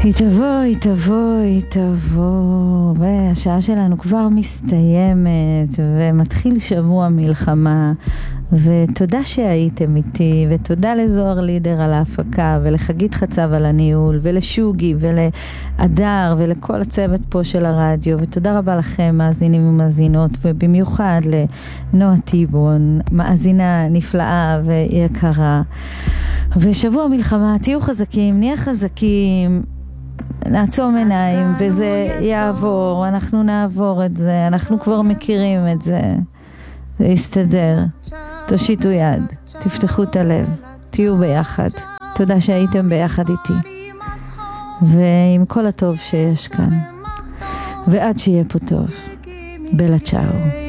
היא תבוא, והשעה שלנו כבר מסתיימת, ומתחיל שבוע מלחמה, ותודה שהייתם איתי, ותודה לזוהר לידר על ההפקה, ולחגית חצב על הניהול, ולשוגי, ולאדר, ולכל הצוות פה של הרדיו, ותודה רבה לכם, מאזינים ומאזינות, ובמיוחד לנועה טיבון, מאזינה נפלאה ויקרה. ושבוע מלחמה, תהיו חזקים, נהיה חזקים, נעצום עיניים וזה יעבור, אנחנו נעבור את זה, אנחנו כבר מכירים את זה, זה יסתדר. תושיטו יד, תפתחו את הלב, תהיו ביחד. תודה שהייתם ביחד איתי, ועם כל הטוב שיש כאן, ועד שיהיה פה טוב, בלה צ'או.